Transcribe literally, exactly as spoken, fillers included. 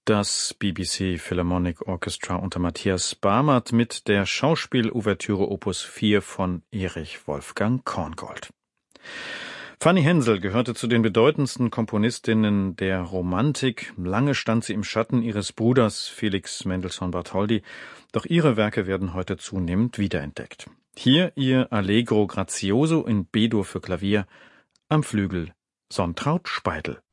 Das B B C Philharmonic Orchestra unter Matthias Barmert mit der Schauspiel-Ouvertüre Opus vier von Erich Wolfgang Korngold. Fanny Hensel gehörte zu den bedeutendsten Komponistinnen der Romantik. Lange stand sie im Schatten ihres Bruders Felix Mendelssohn Bartholdy, doch ihre Werke werden heute zunehmend wiederentdeckt. Hier ihr Allegro Grazioso in B-Dur für Klavier, am Flügel Sonntraud Speidel.